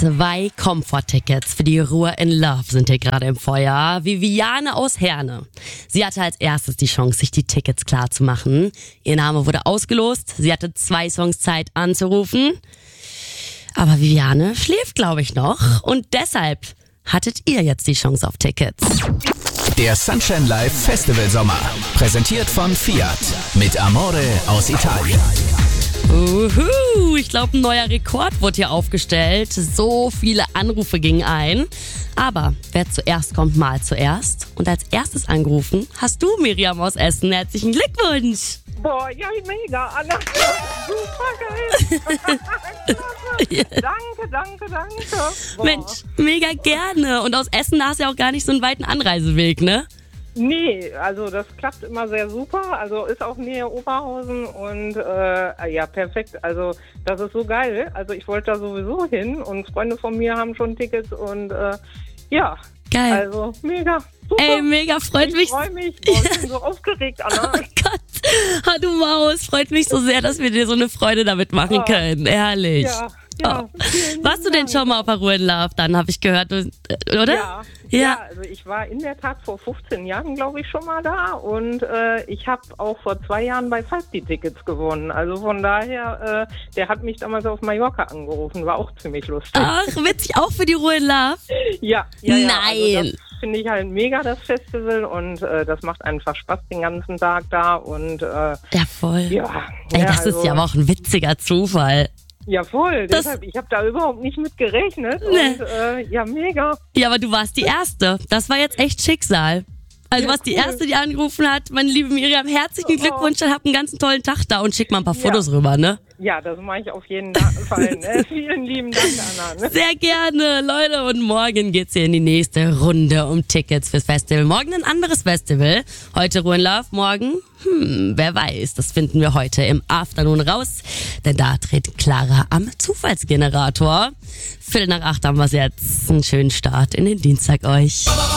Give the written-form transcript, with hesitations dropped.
2 Komforttickets für die Ruhe in Love sind hier gerade im Feuer. Viviane aus Herne. Sie hatte als erstes die Chance, sich die Tickets klar zu machen. Ihr Name wurde ausgelost. Sie hatte 2 Songs Zeit anzurufen. Aber Viviane schläft, glaube ich, noch. Und deshalb hattet ihr jetzt die Chance auf Tickets. Der Sunshine Live Festival Sommer. Präsentiert von Fiat. Mit Amore aus Italien. Ich glaube, ein neuer Rekord wurde hier aufgestellt. So viele Anrufe gingen ein. Aber wer zuerst kommt, mal zuerst. Und als erstes angerufen hast du, Miriam aus Essen. Herzlichen Glückwunsch. Boah, ja, mega, Anna. Super geil. Danke. Boah. Mensch, mega gerne. Und aus Essen hast du ja auch gar nicht so einen weiten Anreiseweg, ne? Nee, also das klappt immer sehr super. Also ist auch Nähe Oberhausen und ja, perfekt. Also das ist so geil. Also ich wollte da sowieso hin und Freunde von mir haben schon Tickets und ja. Geil. Also mega. Super. Ey, mega, freut mich. Ich freue mich. Boah, ich bin so aufgeregt, Anna. Oh Gott, du Maus, freut mich so sehr, dass wir dir so eine Freude damit machen können. Ehrlich. Ja, Warst du denn schon mal auf der Ruhe in Love? Dann habe ich gehört, oder? Ja, also ich war in der Tat vor 15 Jahren, glaube ich, schon mal da und ich habe auch vor 2 Jahren bei Falk die Tickets gewonnen. Also von daher, der hat mich damals auf Mallorca angerufen, war auch ziemlich lustig. Ach, witzig, auch für die Ruhe in Love? Ja. Nein. Also das finde ich halt mega, das Festival, und das macht einfach Spaß den ganzen Tag da und ja, voll. Ja. Ey, das also, ist ja aber auch ein witziger Zufall. Ja, voll. Deshalb, ich habe da überhaupt nicht mit gerechnet. Nee. Und ja, mega. Ja, aber du warst die Erste. Das war jetzt echt Schicksal. Also Ja, was die cool. Erste, die angerufen hat, meine liebe Miriam, herzlichen Glückwunsch, dann habt einen ganzen tollen Tag da und schick mal ein paar Fotos rüber, ne? Ja, das mache ich auf jeden Fall. Ne? Vielen lieben Dank, Anna. Ne? Sehr gerne, Leute. Und morgen geht's hier in die nächste Runde um Tickets fürs Festival. Morgen ein anderes Festival. Heute Ruhe in Love, morgen, wer weiß. Das finden wir heute im Afternoon raus. Denn da tritt Clara am Zufallsgenerator. 7:45 haben wir's jetzt. Einen schönen Start in den Dienstag euch.